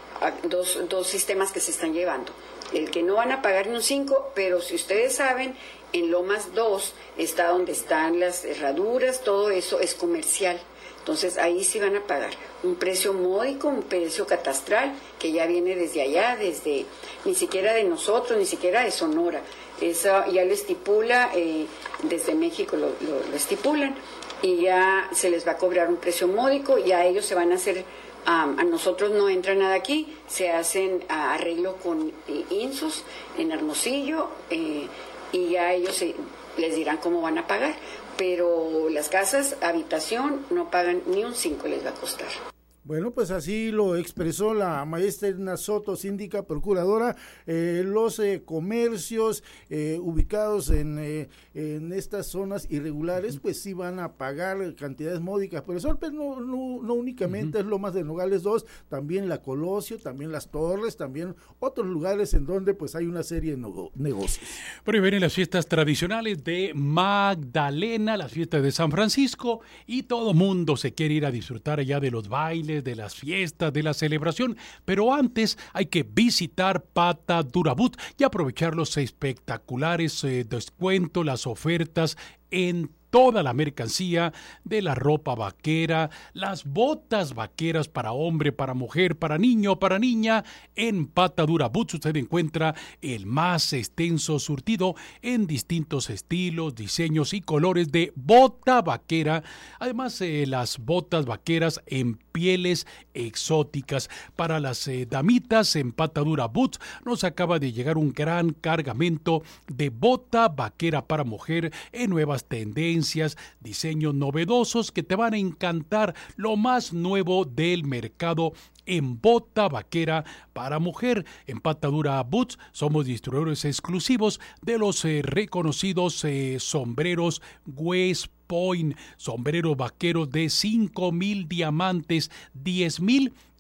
U: dos, dos sistemas que se están llevando. El que no van a pagar ni un cinco, pero si ustedes saben, en Lomas dos está donde están las herraduras, todo eso es comercial. Entonces ahí sí van a pagar un precio módico, un precio catastral, que ya viene desde allá, desde, ni siquiera de nosotros, ni siquiera de Sonora. Eso ya lo estipula, eh, desde México lo, lo, lo estipulan, y ya se les va a cobrar un precio módico, y a ellos se van a hacer, um, a nosotros no entra nada aquí, se hacen uh, arreglo con eh, INSUS en Hermosillo, eh, y ya ellos se, les dirán cómo van a pagar, pero las casas, habitación, no pagan ni un cinco, les va a costar.
P: Bueno, pues así lo expresó la maestra Edna Soto, síndica procuradora. Eh, los eh, comercios eh, ubicados en, eh, en estas zonas irregulares, pues sí van a pagar cantidades módicas, pero eso pues, no, no, no únicamente uh-huh. es Lomas de Nogales dos, también la Colosio, también las Torres, también otros lugares en donde pues hay una serie de no- negocios.
B: Pero vienen las fiestas tradicionales de Magdalena, las fiestas de San Francisco, y todo mundo se quiere ir a disfrutar allá de los bailes, de las fiestas, de la celebración, pero antes hay que visitar Pata Durabut y aprovechar los espectaculares eh, descuentos, las ofertas en toda la mercancía de la ropa vaquera, las botas vaqueras para hombre, para mujer, para niño, para niña. En Pata Durabut usted encuentra el más extenso surtido en distintos estilos, diseños y colores de bota vaquera. Además, eh, las botas vaqueras en pieles exóticas. Para las eh, damitas, en Pata Durabut nos acaba de llegar un gran cargamento de bota vaquera para mujer en nuevas tendencias, diseños novedosos que te van a encantar, lo más nuevo del mercado en bota vaquera para mujer. En Pata Durabut somos distribuidores exclusivos de los eh, reconocidos eh, sombreros West Point, sombreros vaqueros de cinco mil diamantes, diez mil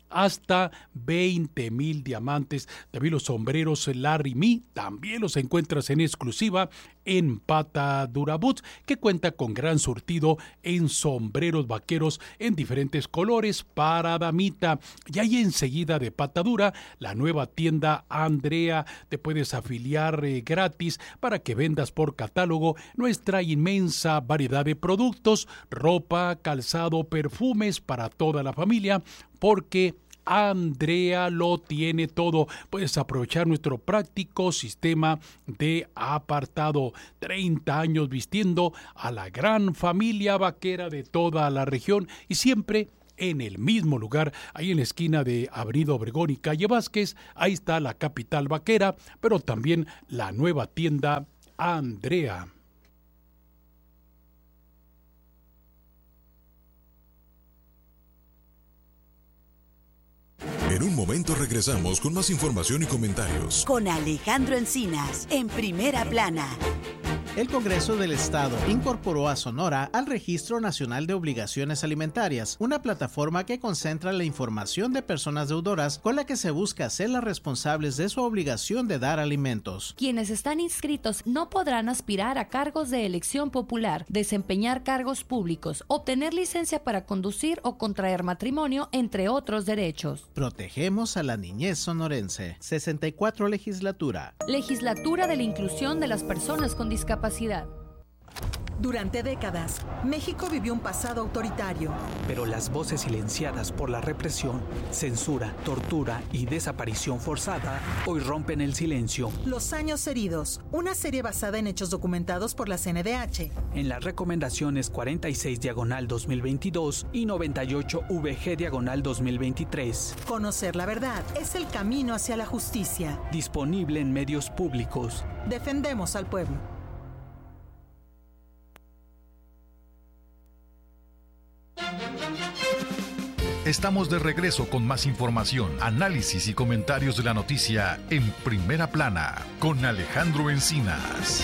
B: hasta veinte mil diamantes. También los sombreros Larry Me, también los encuentras en exclusiva en Patadura Boots, que cuenta con gran surtido en sombreros vaqueros en diferentes colores para damita. Y ahí enseguida de Patadura, la nueva tienda Andrea, te puedes afiliar eh, gratis para que vendas por catálogo nuestra inmensa variedad de productos, ropa, calzado, perfumes para toda la familia, porque Andrea lo tiene todo. Puedes aprovechar nuestro práctico sistema de apartado. treinta años vistiendo a la gran familia vaquera de toda la región y siempre en el mismo lugar, ahí en la esquina de Avenida Obregón y Calle Vázquez. Ahí está la capital vaquera, pero también la nueva tienda Andrea.
J: En un momento regresamos con más información y comentarios.
K: Con Alejandro Encinas, en Primera Plana.
A: El Congreso del Estado incorporó a Sonora al Registro Nacional de Obligaciones Alimentarias, una plataforma que concentra la información de personas deudoras con la que se busca hacerlas responsables de su obligación de dar alimentos.
V: Quienes están inscritos no podrán aspirar a cargos de elección popular, desempeñar cargos públicos, obtener licencia para conducir o contraer matrimonio, entre otros derechos.
A: Protegemos a la niñez sonorense. sesenta y cuatro Legislatura.
V: Legislatura de la Inclusión de las Personas con Discapacidad.
W: Durante décadas, México vivió un pasado autoritario.
X: Pero las voces silenciadas por la represión, censura, tortura y desaparición forzada hoy rompen el silencio.
W: Los años heridos, una serie basada en hechos documentados por la C N D H.
X: En las recomendaciones cuarenta y seis diagonal dos mil veintidós y noventa y ocho V G diagonal dos mil veintitrés.
W: Conocer la verdad es el camino hacia la justicia.
X: Disponible en medios públicos.
W: Defendemos al pueblo.
Y: Estamos de regreso con más información, análisis y comentarios de la noticia en Primera Plana con Alejandro Encinas.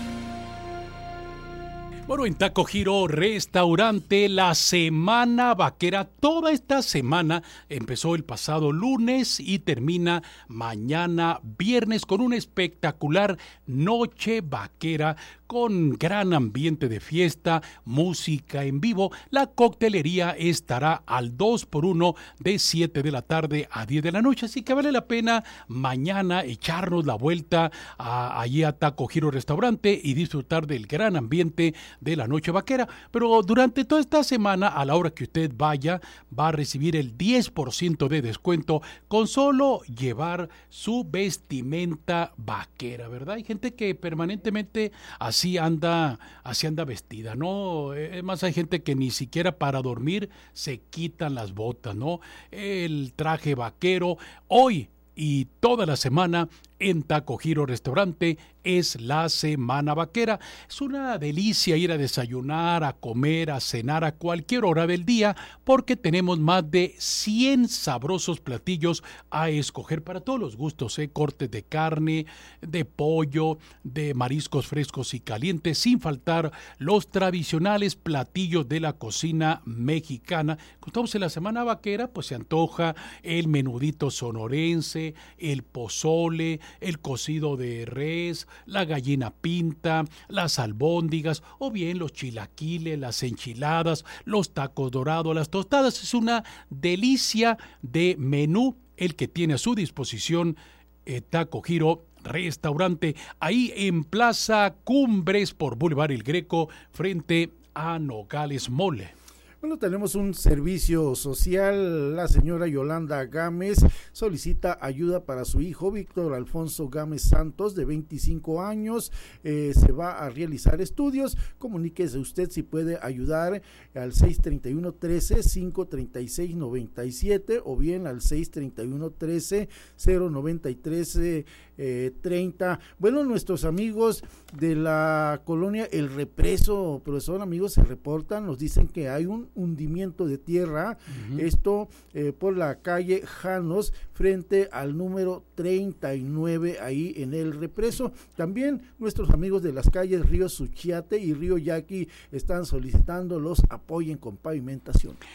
B: Bueno, en Taco Giro Restaurante, la Semana Vaquera, toda esta semana empezó el pasado lunes y termina mañana viernes con una espectacular noche vaquera con gran ambiente de fiesta, música en vivo. La coctelería estará al dos por uno de siete de la tarde a diez de la noche, así que vale la pena mañana echarnos la vuelta a, allí a Taco Giro Restaurante y disfrutar del gran ambiente de la noche vaquera. Pero durante toda esta semana, a la hora que usted vaya, va a recibir el diez por ciento de descuento con solo llevar su vestimenta vaquera, ¿verdad? Hay gente que permanentemente así anda, así anda vestida, ¿no? Es más, hay gente que ni siquiera para dormir se quitan las botas, ¿no? El traje vaquero, hoy y toda la semana en Taco Giro Restaurante es la Semana Vaquera. Es una delicia ir a desayunar, a comer, a cenar a cualquier hora del día porque tenemos más de cien sabrosos platillos a escoger para todos los gustos, ¿eh? Cortes de carne, de pollo, de mariscos frescos y calientes, sin faltar los tradicionales platillos de la cocina mexicana. Cuando estamos en la Semana Vaquera, pues se antoja el menudito sonorense, el pozole, el cocido de res, la gallina pinta, las albóndigas o bien los chilaquiles, las enchiladas, los tacos dorados, las tostadas. Es una delicia de menú el que tiene a su disposición eh, Taco Giro Restaurante, ahí en Plaza Cumbres por Boulevard El Greco frente a Nogales Mole.
P: Bueno, tenemos un servicio social. La señora Yolanda Gámez solicita ayuda para su hijo Víctor Alfonso Gámez Santos, de veinticinco años. Eh, se va a realizar estudios. Comuníquese usted si puede ayudar al seis treinta y uno trece, cinco treinta y seis noventa y siete o bien al seis treinta y uno trece, cero noventa y tres eh, treinta. Bueno, nuestros amigos de la colonia El Represo, profesor, amigos, se reportan, nos dicen que hay un hundimiento de tierra, uh-huh. esto eh, por la calle Janos frente al número treinta y nueve ahí en El Represo. También nuestros amigos de las calles Río Suchiate y Río Yaqui están solicitando los apoyen con pavimentación.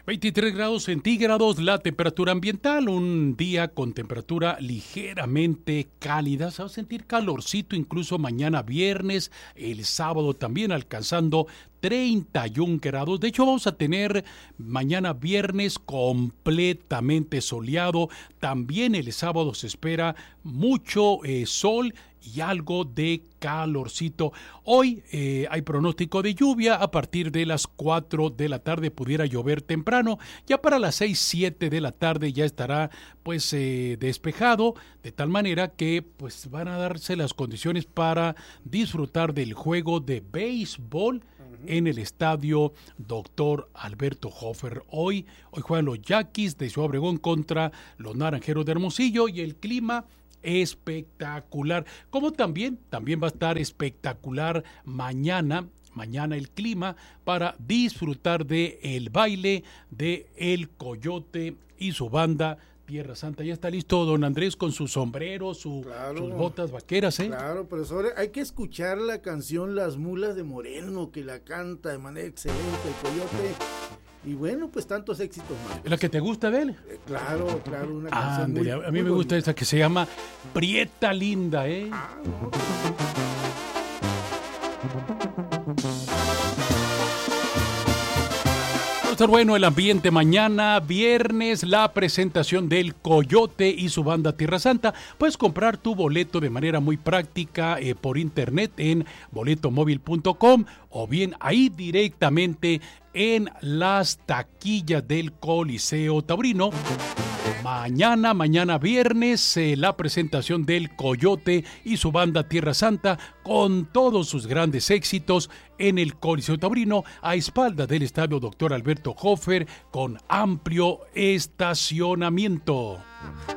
B: veintitrés grados centígrados la temperatura ambiental, un día con temperatura ligeramente cálida, se va a sentir calorcito incluso mañana viernes, el sábado también alcanzando treinta y un grados. De hecho, vamos a tener mañana viernes completamente soleado. También el sábado se espera mucho eh, sol y algo de calorcito. Hoy eh, hay pronóstico de lluvia a partir de las cuatro de la tarde, pudiera llover temprano. Ya para las seis, siete de la tarde ya estará pues eh, despejado, de tal manera que pues van a darse las condiciones para disfrutar del juego de béisbol en el estadio Doctor Alberto Hofer. Hoy, hoy juegan los Yaquis de Ciudad Obregón contra los Naranjeros de Hermosillo y el clima espectacular. Como también, también va a estar espectacular mañana, mañana el clima para disfrutar de el baile de El Coyote y su banda Tierra Santa. Ya está listo don Andrés con su sombrero, su, claro, sus botas vaqueras, ¿eh?
P: Claro, profesor, hay que escuchar la canción Las Mulas de Moreno, que la canta de manera excelente el Coyote. Y bueno, pues tantos éxitos más.
B: ¿La que te gusta de él?
P: Eh, claro, claro, una
B: ah,
P: canción
B: muy,
P: muy,
B: A mí
P: muy
B: me
P: bonita.
B: gusta esa que se llama Prieta Linda, ¿eh? Ah, no. Estar bueno el ambiente mañana, viernes, la presentación del Coyote y su banda Tierra Santa. Puedes comprar tu boleto de manera muy práctica eh, por internet en boleto móvil punto com o bien ahí directamente en las taquillas del Coliseo Taurino. Mañana, mañana viernes, eh, la presentación del Coyote y su banda Tierra Santa con todos sus grandes éxitos en el Coliseo Taurino a espaldas del estadio Doctor Alberto Hofer con amplio estacionamiento.